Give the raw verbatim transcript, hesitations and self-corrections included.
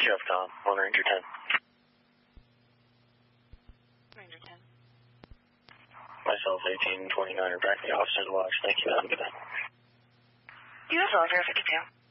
Jeff Tom, one Ranger ten. Ranger ten. Myself, eighteen twenty-nine, or back the officer's watch. Thank you. Have a good day. U S L zero fifty-two.